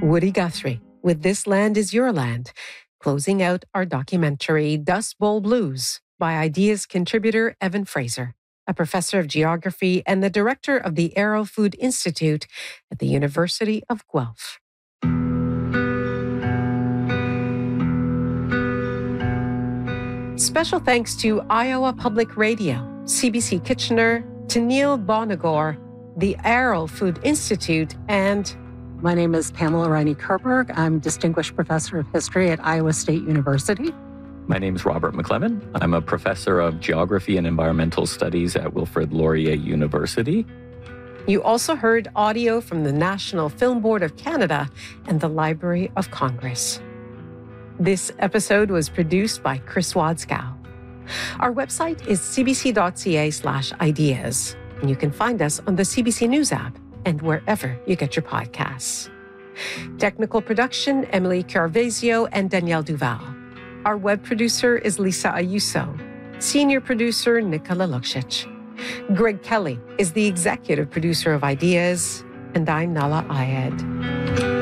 Woody Guthrie with This Land Is Your Land, closing out our documentary Dust Bowl Blues by Ideas contributor Evan Fraser, a professor of geography and the director of the Arrow Food Institute at the University of Guelph. Special thanks to Iowa Public Radio, CBC Kitchener, to Neil Bonagor, the Arrow Food Institute, and my name is Pamela Riney-Kerberg. I'm Distinguished Professor of History at Iowa State University. My name is Robert McClellan. I'm a professor of Geography and Environmental Studies at Wilfrid Laurier University. You also heard audio from the National Film Board of Canada and the Library of Congress. This episode was produced by Chris Wadskow. Our website is cbc.ca/ideas, and you can find us on the CBC News app and wherever you get your podcasts. Technical production, Emily Carvezio and Danielle Duval. Our web producer is Lisa Ayuso. Senior producer, Nicola Luksic. Greg Kelly is the executive producer of Ideas, and I'm Nala Ayed.